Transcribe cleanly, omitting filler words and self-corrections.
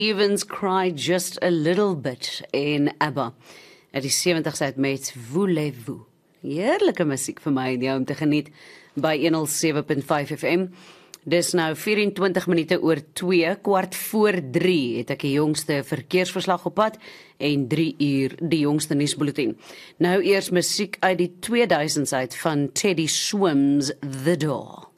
Evans cried just a little bit in ABBA. Het is 70's uit met Voulez-vous. Heerlijke musiek vir my en jou om te geniet by 107.5 FM. Dis nou 24 minute oor 2, kwart voor 3 het ek die jongste verkeersverslag op pad en 3 uur die jongste nuusbulletin. Nou eers musiek uit die 2000s uit van Teddy Swims The Door.